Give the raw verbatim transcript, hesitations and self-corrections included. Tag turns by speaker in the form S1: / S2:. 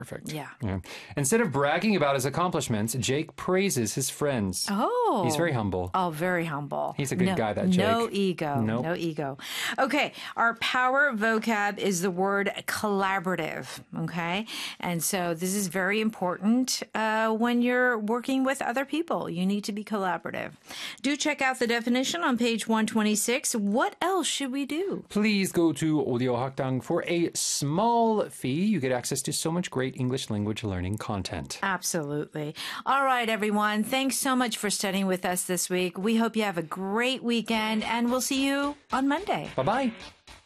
S1: Perfect.
S2: Yeah.
S1: yeah. Instead of bragging about his accomplishments, Jake praises his friends.
S2: Oh.
S1: He's very humble.
S2: Oh, very humble.
S1: He's a good
S2: no,
S1: guy, that Jake.
S2: No ego.
S1: Nope.
S2: No ego. Okay. Our power vocab is the word collaborative. Okay. And so this is very important uh, when you're working with other people. You need to be collaborative. Do check out the definition on page one twenty-six. What else should we do?
S1: Please go to Audio Hakdang for a small fee. You get access to so much great English language learning content.
S2: Absolutely. All right, everyone. Thanks so much for studying with us this week. We hope you have a great weekend, and we'll see you on Monday.
S1: Bye-bye.